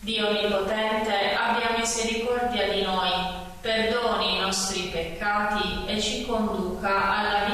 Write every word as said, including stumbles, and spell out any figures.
Dio Onnipotente, abbia misericordia di noi, perdoni i nostri peccati e ci conduca alla